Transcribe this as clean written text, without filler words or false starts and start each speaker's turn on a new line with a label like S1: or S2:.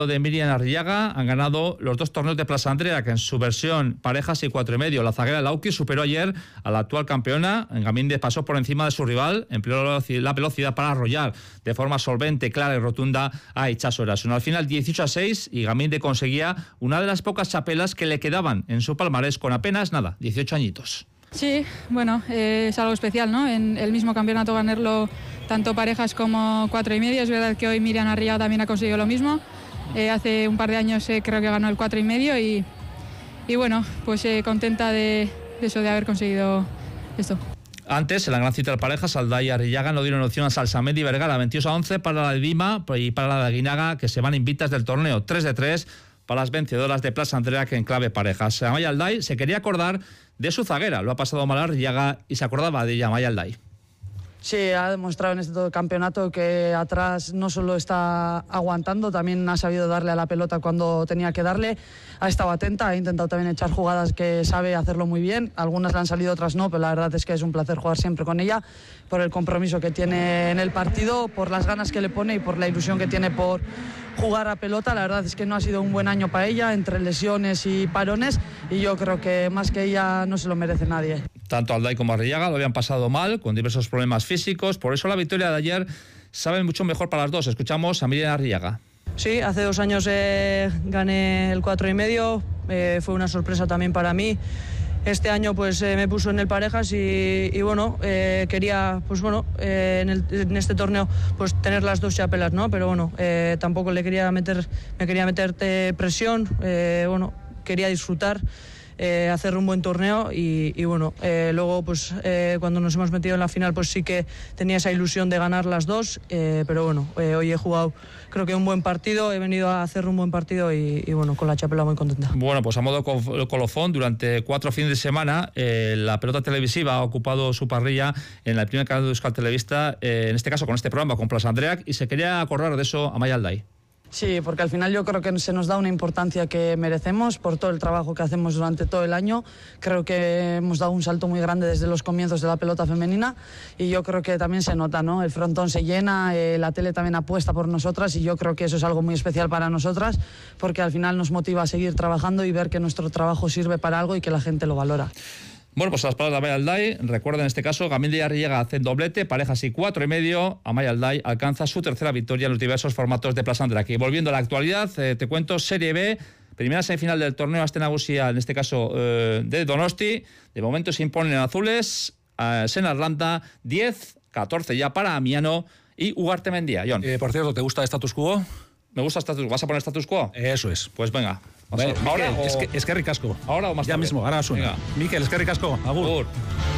S1: de Miriam Arriaga han ganado los 2 torneos de Plaza Andrea, que en su versión parejas y 4,5. La zaguera Lauki superó ayer a la actual campeona. Gaminde pasó por encima de su rival, empleó la velocidad para arrollar de forma solvente, clara y rotunda a Itxaso Eraso. Al final 18-6 y Gaminde conseguía una de las pocas chapelas que le quedaban en su palmarés con apenas 18 añitos.
S2: Sí, bueno, es algo especial, ¿no? En el mismo campeonato ganarlo tanto parejas como 4,5. Es verdad que hoy Miriam Arriaga también ha conseguido lo mismo. Hace un par de años creo que ganó el 4,5 y bueno, pues contenta de eso, de haber conseguido esto.
S1: Antes, en la gran cita de parejas, Aldai y Arriaga no dieron opción a Salsamendi y Vergara, 22-11 para la de Dima y para la de Aguinaga, que se van invitas del torneo, 3-3 para las vencedoras de Plaza Andrea, que en clave parejas. Amaya Aldai se quería acordar de su zaguera, lo ha pasado mal a Arriaga y se acordaba de ella, Amaya Aldai.
S3: Sí, ha demostrado en este campeonato que atrás no solo está aguantando, también ha sabido darle a la pelota cuando tenía que darle, ha estado atenta, ha intentado también echar jugadas que sabe hacerlo muy bien, algunas le han salido, otras no, pero la verdad es que es un placer jugar siempre con ella, por el compromiso que tiene en el partido, por las ganas que le pone y por la ilusión que tiene por jugar a pelota. La verdad es que no ha sido un buen año para ella, entre lesiones y parones, y yo creo que más que ella no se lo merece nadie.
S1: Tanto Aldai como Arriaga lo habían pasado mal, con diversos problemas físicos, por eso la victoria de ayer sabe mucho mejor para las dos. Escuchamos a Miriam Arriaga.
S4: Sí, hace 2 años gané el 4,5, fue una sorpresa también para mí. Este año pues me puso en el parejas y bueno, quería pues bueno en este torneo pues tener las 2 chapelas, ¿no? Pero bueno, tampoco me quería meter presión, bueno, quería disfrutar, hacer un buen torneo y bueno, luego pues cuando nos hemos metido en la final pues sí que tenía esa ilusión de ganar las 2, pero bueno, hoy he jugado creo que un buen partido, he venido a hacer un buen partido y bueno, con la chapela muy contenta.
S1: Bueno, pues a modo colofón, durante 4 fines de semana la pelota televisiva ha ocupado su parrilla en el primer canal de Euskal Televista, en este caso con este programa, con Plaza Andrea, y se quería acordar de eso a Amaya Aldai.
S3: Sí, porque al final yo creo que se nos da una importancia que merecemos por todo el trabajo que hacemos durante todo el año. Creo que hemos dado un salto muy grande desde los comienzos de la pelota femenina y yo creo que también se nota, ¿no? El frontón se llena, la tele también apuesta por nosotras y yo creo que eso es algo muy especial para nosotras porque al final nos motiva a seguir trabajando y ver que nuestro trabajo sirve para algo y que la gente lo valora.
S1: Bueno, pues a las palabras de Amaya Aldai, recuerda en este caso, Gaminde y Arriaga hacen doblete, parejas y 4,5. Amaya Aldai alcanza su 3ª victoria en los diversos formatos de Plaza Andrea. Y volviendo a la actualidad, te cuento Serie B, primera semifinal del torneo Aste Nagusia, en este caso de Donosti. De momento se imponen azules, Sena Atlanta, 10-14 ya para Amiano y Ugarte Mendia. John.
S5: Por cierto, ¿te gusta Status Quo?
S1: Me gusta Status Quo. ¿Vas a poner Status Quo?
S5: Eso es.
S1: Pues venga.
S5: Vale,
S1: ¿Ahora
S5: Miquel,
S1: o...?
S5: es que ricasco.
S1: ¿Ahora o más tarde?
S5: Ya mismo, ahora suena. Miquel, es que ricasco. Agur.
S1: Agur.